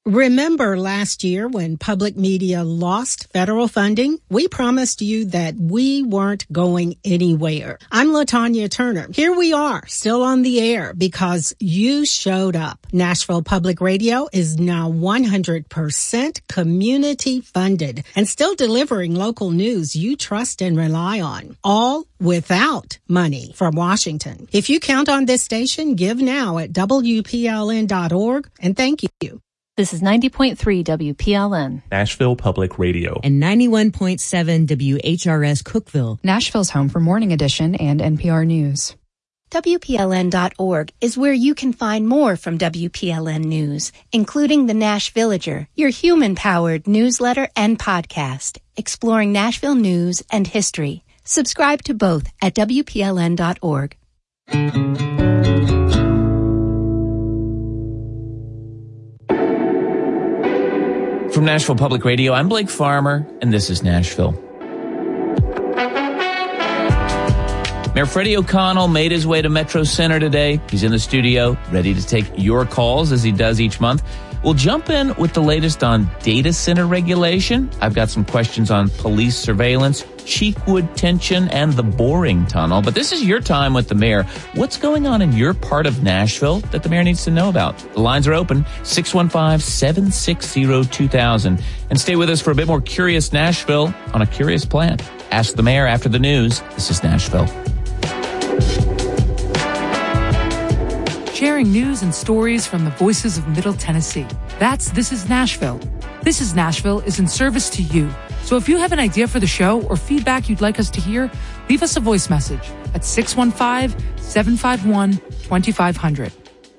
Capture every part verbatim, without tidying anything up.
Remember last year when public media lost federal funding? We promised you that we weren't going anywhere. I'm LaTanya Turner. Here we are, still on the air because you showed up. Nashville Public Radio is now one hundred percent community funded and still delivering local news you trust and rely on, all without money from Washington. If you count on this station, give now at W P L N dot org, and thank you. This is ninety point three W P L N. Nashville Public Radio. And ninety-one point seven W H R S Cookeville. Nashville's home for Morning Edition and N P R News. W P L N dot org is where you can find more from W P L N News, including the Nash Villager, your human-powered newsletter and podcast, exploring Nashville news and history. Subscribe to both at W P L N dot org. From Nashville Public Radio, I'm Blake Farmer, and this is Nashville. Mayor Freddie O'Connell made his way to Metro Center today. He's in the studio, ready to take your calls as he does each month. We'll jump in with the latest on data center regulation. I've got some questions on police surveillance, Cheekwood tension, and the Boring Tunnel. But this is your time with the mayor. What's going on in your part of Nashville that the mayor needs to know about? The lines are open, six one five, seven six zero, two thousand. And stay with us for a bit more Curious Nashville on a curious plan. Ask the mayor after the news. This is Nashville. Sharing news and stories from the voices of Middle Tennessee. That's This is Nashville. This is Nashville is in service to you. So if you have an idea for the show or feedback you'd like us to hear, leave us a voice message at six one five, seven five one, two five zero zero.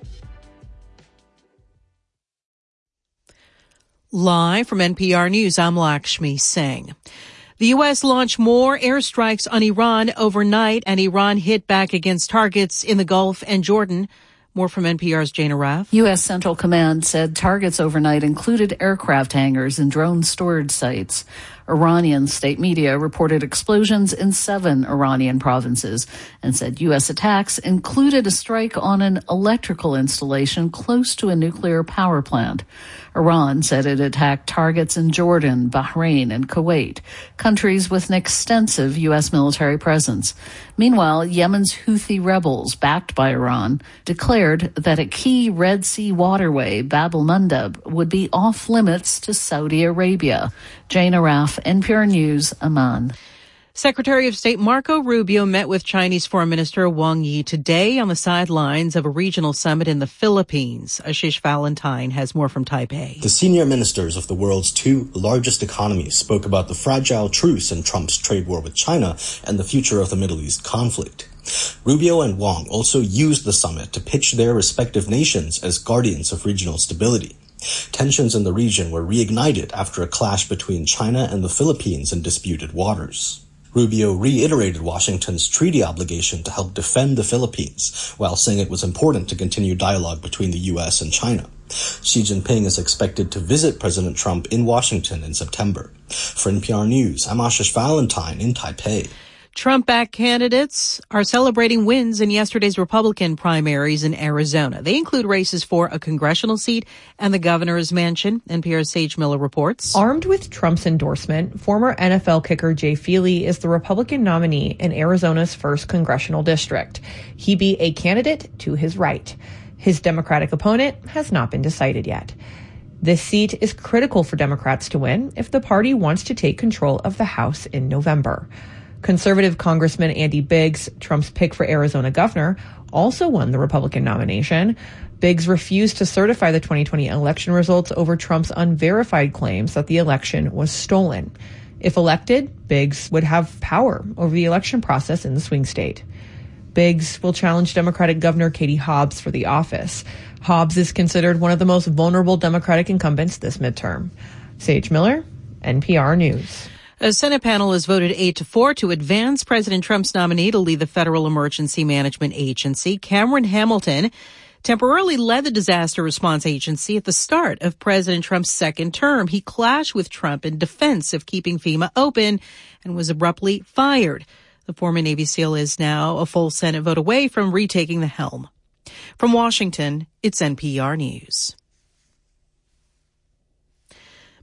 Live from N P R News, I'm Lakshmi Singh. The U S launched more airstrikes on Iran overnight, and Iran hit back against targets in the Gulf and Jordan. More from N P R's Jana Raff. U S. Central Command said targets overnight included aircraft hangars and drone storage sites. Iranian state media reported explosions in seven Iranian provinces and said U S attacks included a strike on an electrical installation close to a nuclear power plant. Iran said it attacked targets in Jordan, Bahrain, and Kuwait, countries with an extensive U S military presence. Meanwhile, Yemen's Houthi rebels, backed by Iran, declared that a key Red Sea waterway, Bab el-Mandeb, would be off limits to Saudi Arabia. Jana Raff, N P R News, Amman. Secretary of State Marco Rubio met with Chinese Foreign Minister Wang Yi today on the sidelines of a regional summit in the Philippines. Ashish Valentine has more from Taipei. The senior ministers of the world's two largest economies spoke about the fragile truce in Trump's trade war with China and the future of the Middle East conflict. Rubio and Wang also used the summit to pitch their respective nations as guardians of regional stability. Tensions in the region were reignited after a clash between China and the Philippines in disputed waters. Rubio reiterated Washington's treaty obligation to help defend the Philippines, while saying it was important to continue dialogue between the U S and China. Xi Jinping is expected to visit President Trump in Washington in September. For N P R News, I'm Ashish Valentine in Taipei. Trump-backed candidates are celebrating wins in yesterday's Republican primaries in Arizona. They include races for a congressional seat and the governor's mansion. N P R's Sage Miller reports. Armed with Trump's endorsement, former N F L kicker Jay Feely is the Republican nominee in Arizona's first congressional district. He be a candidate to his right. His Democratic opponent has not been decided yet. This seat is critical for Democrats to win if the party wants to take control of the House in November. Conservative Congressman Andy Biggs, Trump's pick for Arizona governor, also won the Republican nomination. Biggs refused to certify the twenty twenty election results over Trump's unverified claims that the election was stolen. If elected, Biggs would have power over the election process in the swing state. Biggs will challenge Democratic Governor Katie Hobbs for the office. Hobbs is considered one of the most vulnerable Democratic incumbents this midterm. Sage Miller, N P R News. A Senate panel has voted eight to four to advance President Trump's nominee to lead the Federal Emergency Management Agency. Cameron Hamilton temporarily led the disaster response agency at the start of President Trump's second term. He clashed with Trump in defense of keeping FEMA open and was abruptly fired. The former Navy SEAL is now a full Senate vote away from retaking the helm. From Washington, it's N P R News.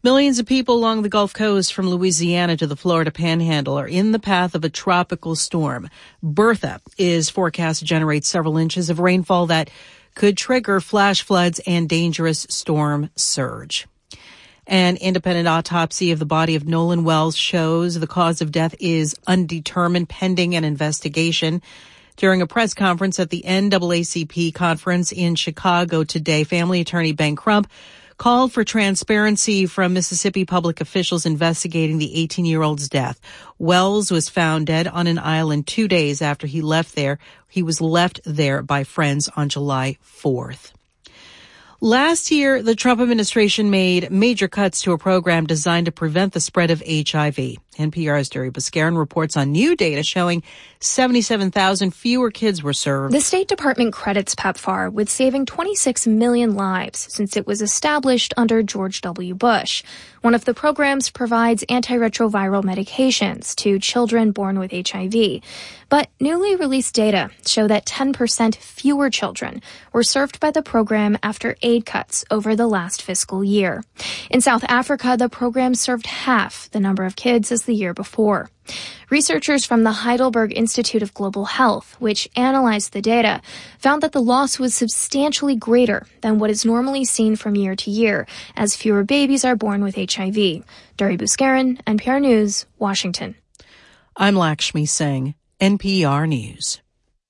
Millions of people along the Gulf Coast from Louisiana to the Florida Panhandle are in the path of a tropical storm. Bertha is forecast to generate several inches of rainfall that could trigger flash floods and dangerous storm surge. An independent autopsy of the body of Nolan Wells shows the cause of death is undetermined pending an investigation. During a press conference at the N double A C P conference in Chicago today, family attorney Ben Crump called for transparency from Mississippi public officials investigating the eighteen-year-old's death. Wells was found dead on an island two days after he left there. He was left there by friends on July fourth. Last year, the Trump administration made major cuts to a program designed to prevent the spread of H I V. N P R's Deri Buscarin reports on new data showing seventy-seven thousand fewer kids were served. The State Department credits PEPFAR with saving twenty-six million lives since it was established under George W. Bush. One of the programs provides antiretroviral medications to children born with H I V. But newly released data show that ten percent fewer children were served by the program after aid cuts over the last fiscal year. In South Africa, the program served half the number of kids as the year before. Researchers from the Heidelberg Institute of Global Health, which analyzed the data, found that the loss was substantially greater than what is normally seen from year to year, as fewer babies are born with H I V. Deri Buscarin, N P R News, Washington. I'm Lakshmi Singh, N P R News.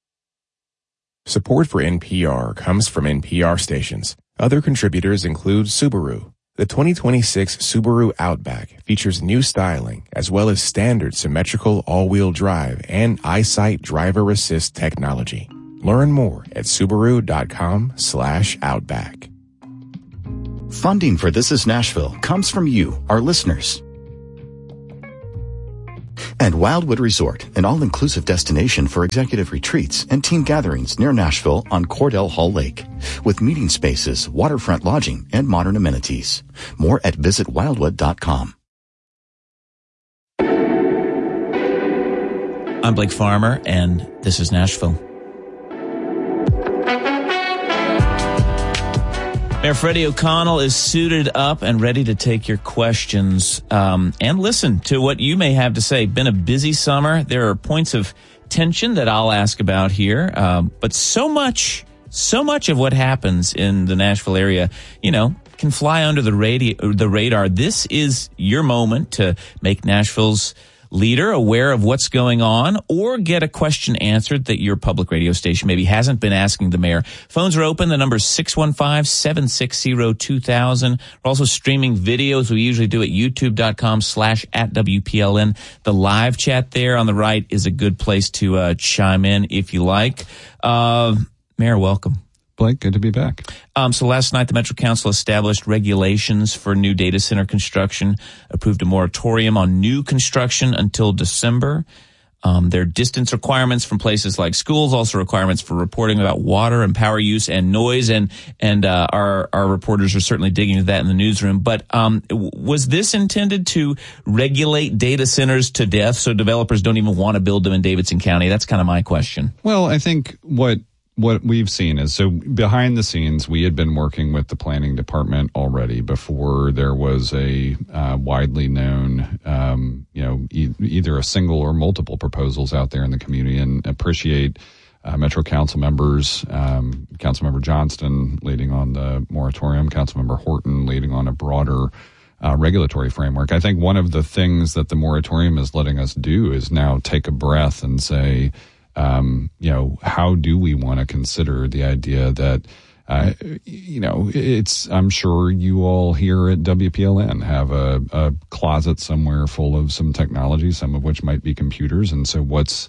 Support for N P R comes from N P R stations. Other contributors include Subaru. The twenty twenty-six Subaru Outback features new styling as well as standard symmetrical all-wheel drive and EyeSight driver assist technology. Learn more at Subaru.com slash Outback. Funding for This Is Nashville comes from you, our listeners. And Wildwood Resort, an all-inclusive destination for executive retreats and team gatherings near Nashville on Cordell Hall Lake, with meeting spaces, waterfront lodging, and modern amenities. More at visit wildwood dot com. I'm Blake Farmer, and this is Nashville. Mayor Freddie O'Connell is suited up and ready to take your questions um, and listen to what you may have to say. Been a busy summer. There are points of tension that I'll ask about here, um, but so much, so much of what happens in the Nashville area, you know, can fly under the radio, the radar. This is your moment to make Nashville's leader aware of what's going on or get a question answered that your public radio station maybe hasn't been asking the mayor. Phones are open. The number is six one five, seven six zero, two thousand. We're also streaming videos. We usually do at youtube.com slash at WPLN. The live chat there on the right is a good place to uh, chime in if you like. Uh, Mayor, welcome. Blake, good to be back. Um, so last night, the Metro Council established regulations for new data center construction, approved a moratorium on new construction until December. Um, there are distance requirements from places like schools, also requirements for reporting about water and power use and noise. And, and, uh, our, our reporters are certainly digging into that in the newsroom. But, um, was this intended to regulate data centers to death so developers don't even want to build them in Davidson County? That's kind of my question. Well, I think what, What we've seen is, so behind the scenes, we had been working with the planning department already before there was a uh, widely known, um, you know, e- either a single or multiple proposals out there in the community, and appreciate uh, Metro Council members, um, Councilmember Johnston leading on the moratorium, Councilmember Horton leading on a broader uh, regulatory framework. I think one of the things that the moratorium is letting us do is now take a breath and say, Um, you know, how do we want to consider the idea that, uh, you know, it's, I'm sure you all here at W P L N have a, a closet somewhere full of some technology, some of which might be computers. And so what's,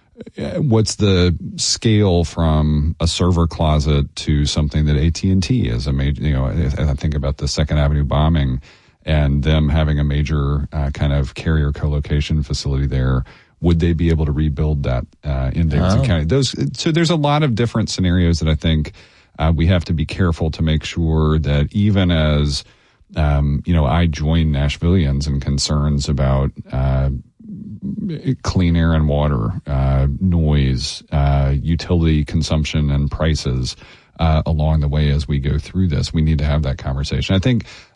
what's the scale from a server closet to something that A T and T is a major, you know, I think about the Second Avenue bombing and them having a major uh, kind of carrier co-location facility there. Would they be able to rebuild that uh, in Davidson oh. County? Those, so there's a lot of different scenarios that I think uh, we have to be careful to make sure that even as, um, you know, I join Nashvillians in concerns about uh, clean air and water, uh, noise, uh, utility consumption and prices uh, along the way as we go through this, we need to have that conversation. I think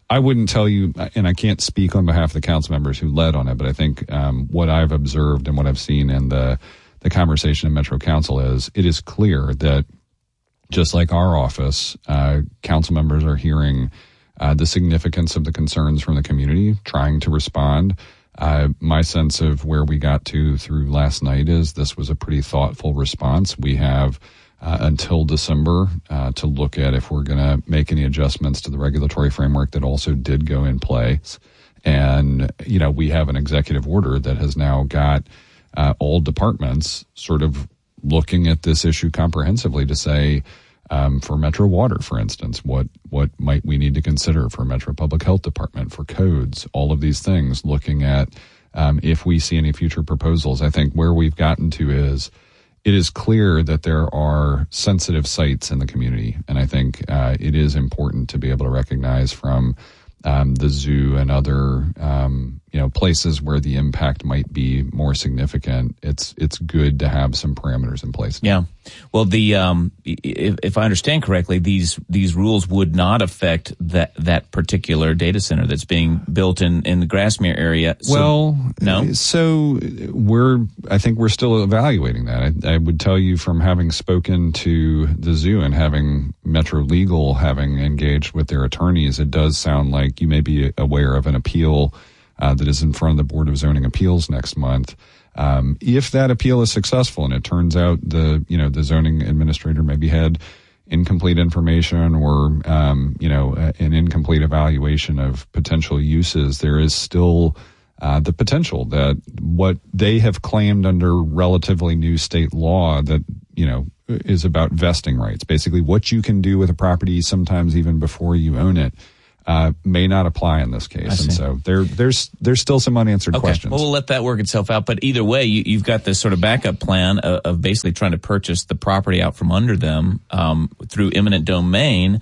I wouldn't tell you, and I can't speak on behalf of the council members who led on it, but I think um, what I've observed and what I've seen in the, the conversation in Metro Council is it is clear that just like our office, uh, council members are hearing uh, the significance of the concerns from the community, trying to respond. Uh, my sense of where we got to through last night is this was a pretty thoughtful response. We have Uh, until December uh, to look at if we're going to make any adjustments to the regulatory framework that also did go in place. And, you know, we have an executive order that has now got uh, all departments sort of looking at this issue comprehensively to say, um, for Metro Water, for instance, what, what might we need to consider for Metro Public Health Department, for codes, all of these things, looking at um, if we see any future proposals. I think where we've gotten to is it is clear that there are sensitive sites in the community, and I think uh, it is important to be able to recognize from um, the zoo and other um, you know places where the impact might be more significant. It's it's good to have some parameters in place now. Yeah. Well, the um, if, if I understand correctly, these these rules would not affect that that particular data center that's being built in, in the Grassmere area. So, well, no. So we're I think we're still evaluating that. I, I would tell you from having spoken to the zoo and having Metro Legal having engaged with their attorneys, it does sound like you may be aware of an appeal uh, that is in front of the Board of Zoning Appeals next month. Um, if that appeal is successful and it turns out the, you know, the zoning administrator maybe had incomplete information or, um, you know, an incomplete evaluation of potential uses, there is still, uh, the potential that what they have claimed under relatively new state law that, you know, is about vesting rights, basically what you can do with a property sometimes even before you own it, Uh, may not apply in this case. And so there, there's there's still some unanswered okay. questions. Well, we'll let that work itself out. But either way, you, you've got this sort of backup plan of, of basically trying to purchase the property out from under them um, through eminent domain.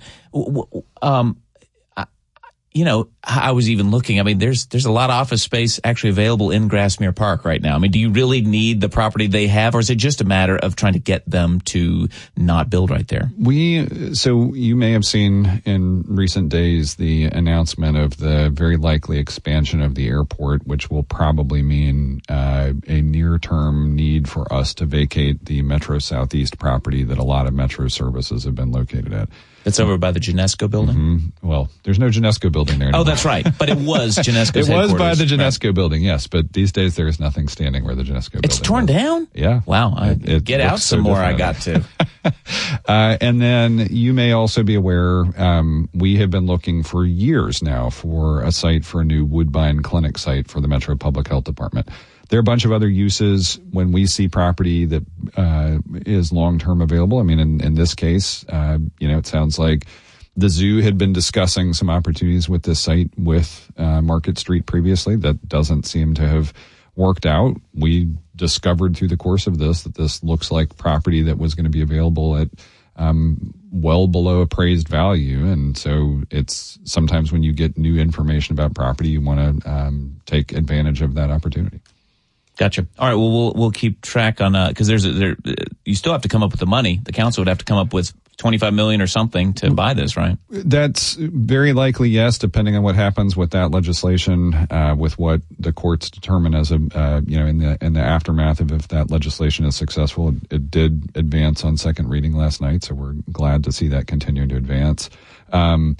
Um, I, you know, I was even looking. I mean, there's there's a lot of office space actually available in Grassmere Park right now. I mean, do you really need the property they have, or is it just a matter of trying to get them to not build right there? We so you may have seen in recent days the announcement of the very likely expansion of the airport, which will probably mean uh, a near-term need for us to vacate the Metro Southeast property that a lot of Metro services have been located at. That's over by the Genesco building? Mm-hmm. Well, there's no Genesco building there anymore. Oh, that's right. But it was Genesco's It was by the right. Genesco building, yes. But these days there is nothing standing where the Genesco it's building It's torn was. down? Yeah. Wow. I, it, it get out some so more. I different. got to. uh, and then you may also be aware, um, we have been looking for years now for a site for a new Woodbine Clinic site for the Metro Public Health Department. There are a bunch of other uses when we see property that uh, is long-term available. I mean, in, in this case, uh, you know, it sounds like the zoo had been discussing some opportunities with this site with uh, Market Street previously. That doesn't seem to have worked out. We discovered through the course of this that this looks like property that was going to be available at um, well below appraised value. And so it's sometimes when you get new information about property, you want to um, take advantage of that opportunity. Gotcha. All right. Well, we'll we'll keep track on uh because there's a, there you still have to come up with the money. The council would have to come up with twenty-five million or something to buy this, right? That's very likely, yes, depending on what happens with that legislation, uh, with what the courts determine as a, uh, you know, in the in the aftermath of if that legislation is successful. It, it did advance on second reading last night, so we're glad to see that continue to advance. Um,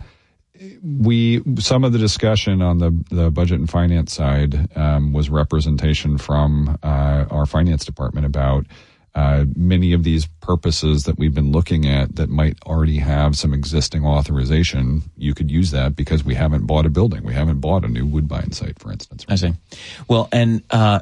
we some of the discussion on the the budget and finance side um, was representation from uh, our finance department about uh, many of these purposes that we've been looking at that might already have some existing authorization. You could use that because we haven't bought a building. We haven't bought a new Woodbine site, for instance. I see. Well, and uh,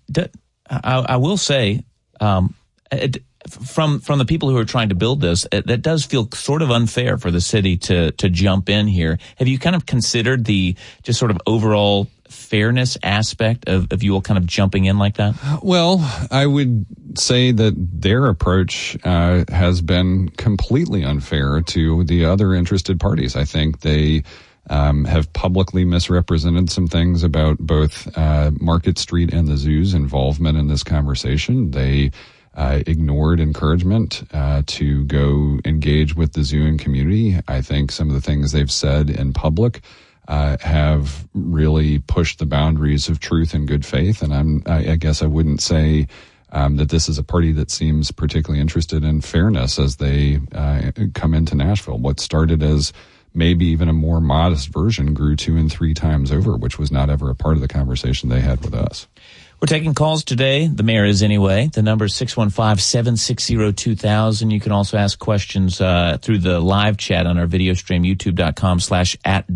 I, I will say, um, it, From from the people who are trying to build this, it, that does feel sort of unfair for the city to to jump in here. Have you kind of considered the just sort of overall fairness aspect of, of you all kind of jumping in like that? Well, I would say that their approach uh, has been completely unfair to the other interested parties. I think they um, have publicly misrepresented some things about both uh, Market Street and the zoo's involvement in this conversation. They Uh, ignored encouragement uh, to go engage with the zoo and community. I think some of the things they've said in public uh, have really pushed the boundaries of truth and good faith. And I'm, I, I guess I wouldn't say um, that this is a party that seems particularly interested in fairness as they uh, come into Nashville. What started as maybe even a more modest version grew two and three times over, which was not ever a part of the conversation they had with us. We're taking calls today. The mayor is anyway. The number is six one five, seven six zero, two thousand. You can also ask questions uh, through the live chat on our video stream, youtube.com slash at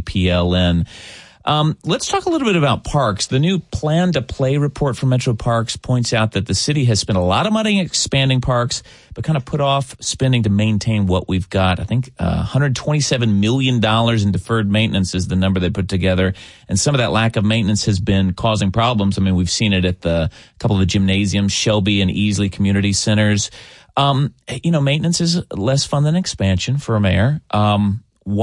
WPLN. Um, let's talk a little bit about parks. The new Plan to Play report from Metro Parks points out that the city has spent a lot of money expanding parks, but kind of put off spending to maintain what we've got. I think uh, one hundred twenty-seven million dollars in deferred maintenance is the number they put together. And some of that lack of maintenance has been causing problems. I mean, we've seen it at the couple of the gymnasiums, Shelby and Easley community centers. Um, you know, maintenance is less fun than expansion for a mayor. Um,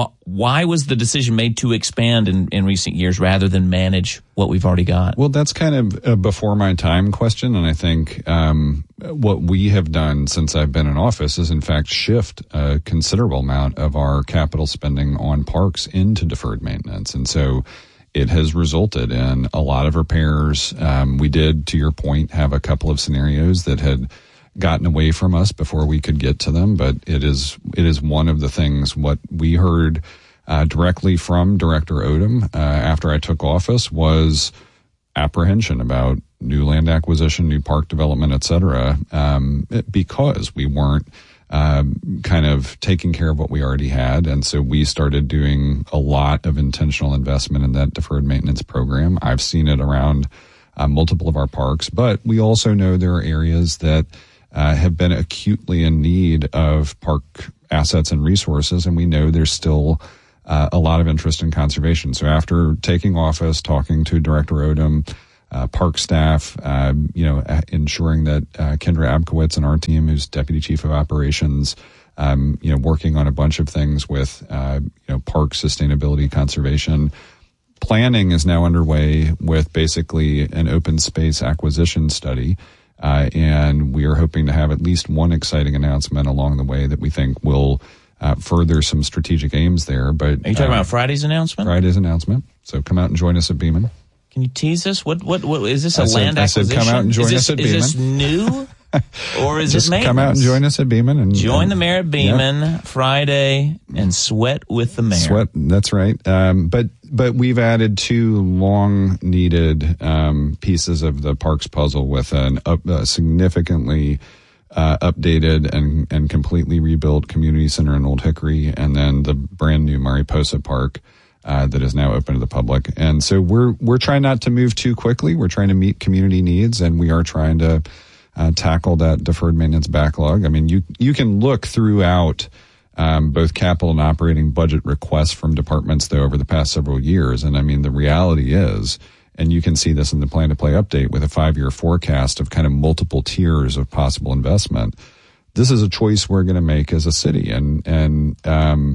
Why was the decision made to expand in, in recent years rather than manage what we've already got? Well, that's kind of a before my time question. And I think um, what we have done since I've been in office is, in fact, shift a considerable amount of our capital spending on parks into deferred maintenance. And so it has resulted in a lot of repairs. Um, we did, to your point, have a couple of scenarios that had gotten away from us before we could get to them, but it is it is one of the things. What we heard uh, directly from Director Odom uh, after I took office was apprehension about new land acquisition, new park development, et cetera, um, because we weren't um, kind of taking care of what we already had. And so we started doing a lot of intentional investment in that deferred maintenance program. I've seen it around uh, multiple of our parks, but we also know there are areas that Uh, have been acutely in need of park assets and resources, and we know there's still uh, a lot of interest in conservation. So after taking office, talking to Director Odom, uh, park staff, uh, you know, ensuring that uh, Kendra Abkowitz and our team, who's Deputy Chief of Operations, um, you know, working on a bunch of things with, uh, you know, park sustainability, conservation. Planning is now underway with basically an open space acquisition study. Uh, and we are hoping to have at least one exciting announcement along the way that we think will uh, further some strategic aims there. But are you talking uh, about Friday's announcement? Friday's announcement. So come out and join us at Beeman. Can you tease us? What what what is this? A I said, land I acquisition? said, come out and join is this, us at is Beeman. Is this new, or is Just it maintenance? come out and join us at Beeman and join and, the mayor at Beeman yeah. Friday and sweat with the mayor. Sweat. That's right. Um, but but we've added two long needed um, pieces of the parks puzzle with an up, uh, significantly uh, updated and and completely rebuilt community center in Old Hickory, and then the brand new Mariposa Park. Uh, that is now open to the public. And so we're we're trying not to move too quickly. We're trying to meet community needs, and we are trying to uh, tackle that deferred maintenance backlog. I mean, you you can look throughout um, both capital and operating budget requests from departments, though, over the past several years. And I mean, the reality is, and you can see this in the Plan to Play update with a five-year forecast of kind of multiple tiers of possible investment. This is a choice we're going to make as a city. And, and, um,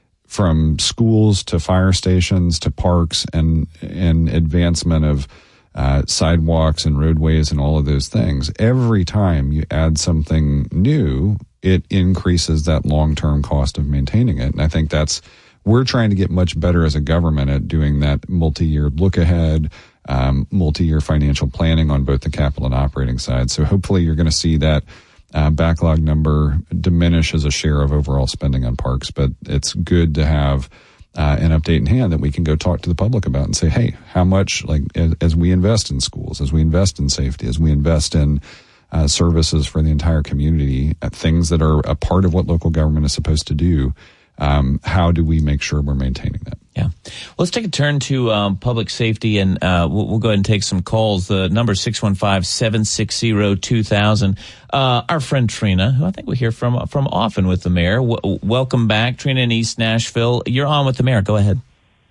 from schools to fire stations to parks and and advancement of uh, sidewalks and roadways and all of those things. Every time you add something new, it increases that long-term cost of maintaining it. And I think that's, we're trying to get much better as a government at doing that multi-year look ahead, um, multi-year financial planning on both the capital and operating side. So hopefully you're going to see that Uh, backlog number diminish as a share of overall spending on parks, but it's good to have uh, an update in hand that we can go talk to the public about and say, hey, how much, like as, as we invest in schools, as we invest in safety, as we invest in uh, services for the entire community, uh, things that are a part of what local government is supposed to do, um, how do we make sure we're maintaining that? Yeah. Well, let's take a turn to um, public safety, and uh, we'll, we'll go ahead and take some calls. The number is six one five, seven six zero, two thousand. Uh, our friend Trina, who I think we hear from from often with the mayor. W- welcome back, Trina in East Nashville. You're on with the mayor. Go ahead.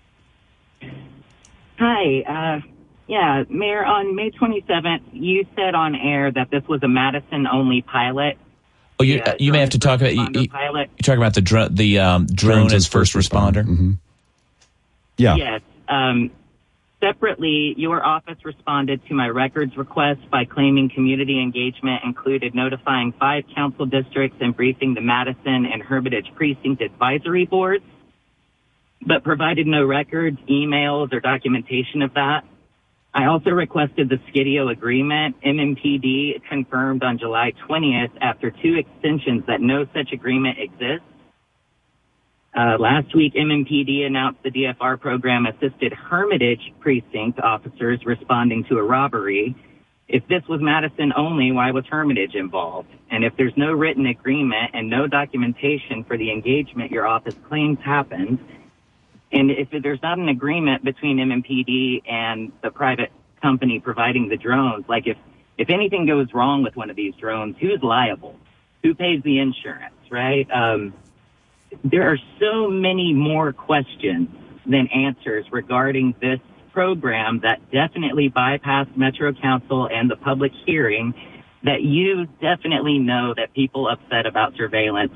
Hi. Uh, yeah, Mayor, on May twenty-seventh, you said on air that this was a Madison-only pilot. Oh, you uh, you may have to talk about you, you, you're talking about the dr- the um, drone as first responder. Mm-hmm. Yeah. Yes. Um, separately, your office responded to my records request by claiming community engagement included notifying five council districts and briefing the Madison and Hermitage precinct advisory boards. but provided no records, emails, or documentation of that. I also requested the Skidio agreement. M M P D confirmed on July twentieth, after two extensions, that no such agreement exists. Uh, last week, M M P D announced the D F R program assisted Hermitage precinct officers responding to a robbery. If this was Madison only, why was Hermitage involved? And if there's no written agreement and no documentation for the engagement your office claims happened, and if there's not an agreement between M M P D and the private company providing the drones, like if, if anything goes wrong with one of these drones, who's liable? Who pays the insurance, right? Um, there are so many more questions than answers regarding this program that definitely bypassed Metro Council and the public hearing, that you definitely know that people upset about surveillance,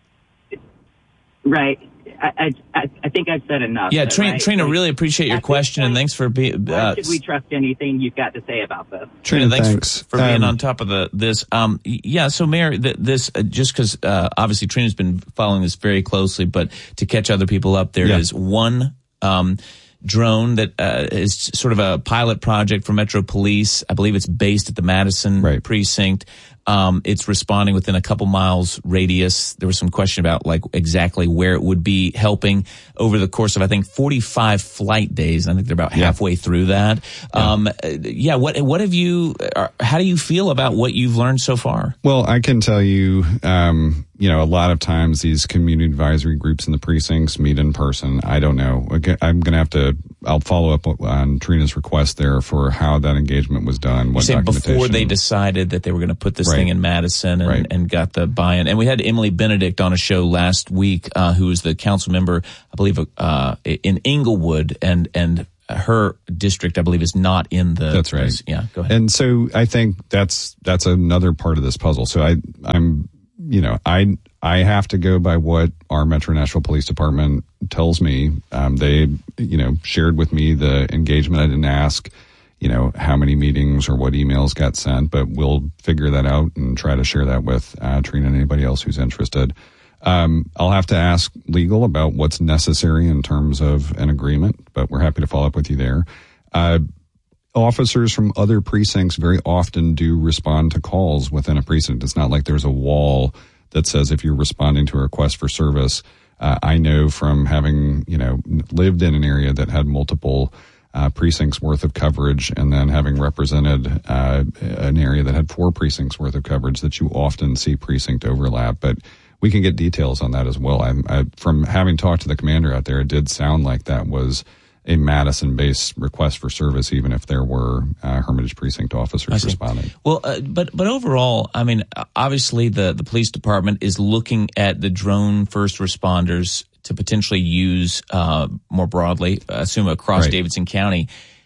right? I, I, I think I've said enough. Yeah, Trina, right? Trina, really appreciate your question, and thanks for being. Why Uh, should we trust anything you've got to say about this? Trina, thanks, thanks. for, for being Um, on top of the this. Um, yeah, so Mayor, th- this uh, just because uh, obviously Trina's been following this very closely, but to catch other people up, there Yeah. is one um, drone that uh, is sort of a pilot project for Metro Police. I believe it's based at the Madison Right. precinct. Um, it's responding within a couple miles radius. There was some question about like exactly where it would be helping over the course of, I think, forty-five flight days. I think they're about Yeah. halfway through that. Yeah. Um, yeah. What, what have you, or how do you feel about what you've learned so far? Well, I can tell you, um, you know, a lot of times these community advisory groups in the precincts meet in person. I don't know. Again, I'm going to have to, I'll follow up on Trina's request there for how that engagement was done. What You said documentation. before they decided that they were going to put this Right. thing in Madison and, Right. and got the buy-in. And we had Emily Benedict on a show last week, uh, who is the council member, I believe, uh, in Inglewood, and, and her district, I believe, is not in the. That's right. Yeah, go ahead. And so I think that's, that's another part of this puzzle. So I, I'm, you know, I, I have to go by what our Metro Nashville Police Department tells me. Um, they, you know, shared with me the engagement. I didn't ask, you know, how many meetings or what emails got sent, but we'll figure that out and try to share that with uh, Trina and anybody else who's interested. Um, I'll have to ask legal about what's necessary in terms of an agreement, but we're happy to follow up with you there. Uh, officers from other precincts very often do respond to calls within a precinct. It's not like there's a wall that says if you're responding to a request for service. Uh, I know from having, you know, lived in an area that had multiple uh, precincts worth of coverage, and then having represented uh, an area that had four precincts worth of coverage, that you often see precinct overlap. But we can get details on that as well. I, I, from having talked to the commander out there, it did sound like that was a Madison-based request for service, even if there were uh, Hermitage precinct officers responding. Well, uh, but but overall, I mean, obviously the the police department is looking at the drone first responders to potentially use uh, more broadly, I assume across Right. Davidson County.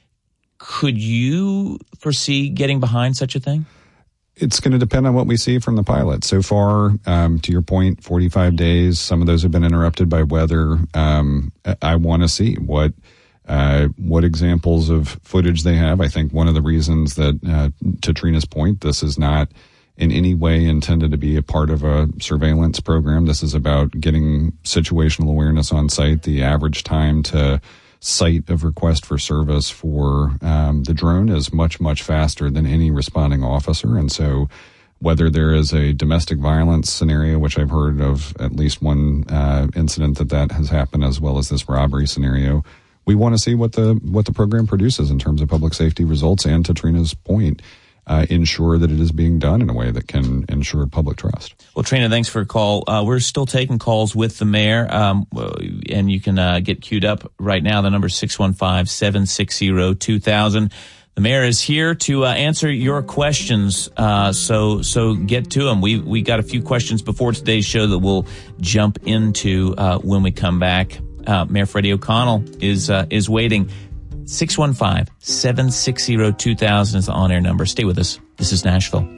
Could you foresee getting behind such a thing? It's going to depend on what we see from the pilot. So far, um, to your point, forty-five days. Some of those have been interrupted by weather. Um, I want to see what uh, what examples of footage they have. I think one of the reasons that, uh, to Trina's point, this is not in any way intended to be a part of a surveillance program. This is about getting situational awareness on site. The average time to site of request for service for um, the drone is much, much faster than any responding officer. And so whether there is a domestic violence scenario, which I've heard of at least one uh, incident that that has happened, as well as this robbery scenario, we want to see what the what the program produces in terms of public safety results, and to Trina's point, uh, ensure that it is being done in a way that can ensure public trust. Well, Trina, thanks for a call. Uh, we're still taking calls with the mayor, um, and you can uh, get queued up right now. The number is six one five, seven six zero, two thousand. The mayor is here to uh, answer your questions, uh, so so get to them. We we got a few questions before today's show that we'll jump into uh, when we come back. Uh, Mayor Freddie O'Connell is uh, is waiting. six one five, seven six zero, two thousand is the on-air number. Stay with us. This is Nashville.